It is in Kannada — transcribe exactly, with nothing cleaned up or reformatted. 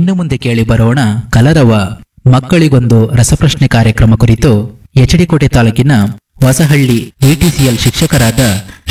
ಇನ್ನು ಮುಂದೆ ಕೇಳಿ ಬರೋಣ ಕಲರವ. ಮಕ್ಕಳಿಗೊಂದು ರಸಪ್ರಶ್ನೆ ಕಾರ್ಯಕ್ರಮ ಕುರಿತು ಎಚ್ ಡಿ ಕೋಟೆ ತಾಲೂಕಿನ ಹೊಸಹಳ್ಳಿ ಎಟಿಸಿಎಲ್ ಶಿಕ್ಷಕರಾದ